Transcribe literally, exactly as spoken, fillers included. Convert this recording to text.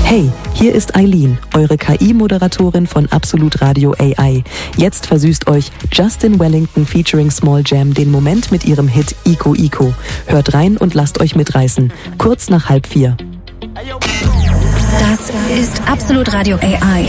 Hey, hier ist Eileen, eure K I-Moderatorin von Absolut Radio A I. Jetzt versüßt euch Justin Wellington featuring Small Jam den Moment mit ihrem Hit Ico Ico. Hört rein und lasst euch mitreißen. Kurz nach halb vier. Das ist Absolut Radio A I.